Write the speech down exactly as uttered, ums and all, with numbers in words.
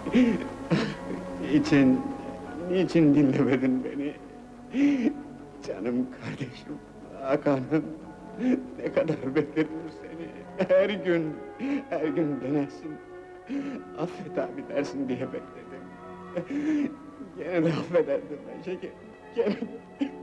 Niçin, niçin dinlemedin beni? Canım kardeşim, Hakan'ım, ne kadar bekledim seni! Her gün, her gün denersin, affet abi dersin diye bekledim. Gene de affederdim ben şeker, gene...